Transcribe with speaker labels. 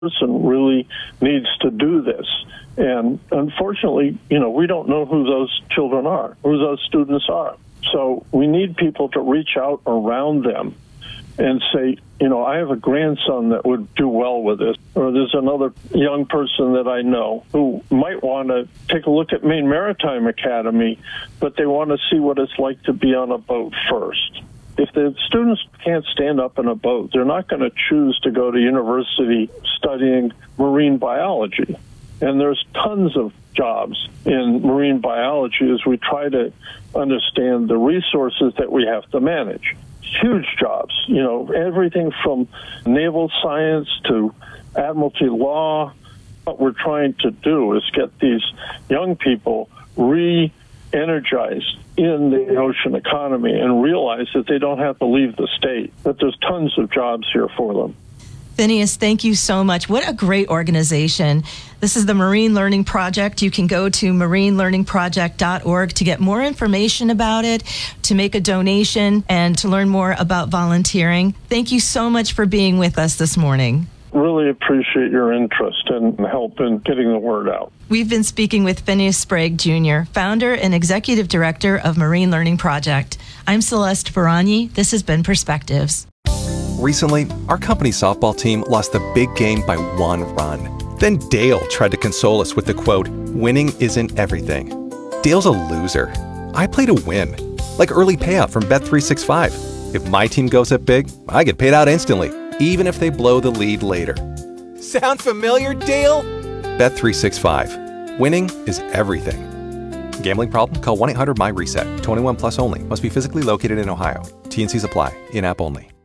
Speaker 1: person really needs to do this. And unfortunately, we don't know who those children are, who those students are. So we need people to reach out around them and say, I have a grandson that would do well with this. Or there's another young person that I know who might want to take a look at Maine Maritime Academy, but they want to see what it's like to be on a boat first. If the students can't stand up in a boat, they're not going to choose to go to university studying marine biology. And there's tons of jobs in marine biology as we try to understand the resources that we have to manage. Huge jobs, everything from naval science to admiralty law. What we're trying to do is get these young people re-energized in the ocean economy and realize that they don't have to leave the state, that there's tons of jobs here for them.
Speaker 2: Phineas, thank you so much. What a great organization. This is the Marine Learning Project. You can go to marinelearningproject.org to get more information about it, to make a donation, and to learn more about volunteering. Thank you so much for being with us this morning.
Speaker 1: Really appreciate your interest and help in getting the word out.
Speaker 2: We've been speaking with Phineas Sprague Jr., founder and executive director of Marine Learning Project. I'm Celeste Baragni. This has been Perspectives.
Speaker 3: Recently, our company softball team lost the big game by 1 run. Then Dale tried to console us with the quote, "Winning isn't everything." Dale's a loser. I play to win, like early payout from Bet365. If my team goes up big, I get paid out instantly, even if they blow the lead later. Sound familiar, Dale? Bet365. Winning is everything. Gambling problem? Call 1-800-MY-RESET. 21 plus only. Must be physically located in Ohio. T&Cs apply. In-app only.